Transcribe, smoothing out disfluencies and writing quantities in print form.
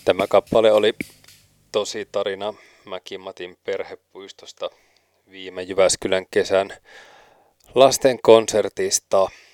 Tämä kappale oli tosi tarina Mäki-Matin perhepuistosta viime Jyväskylän kesän lasten konsertista.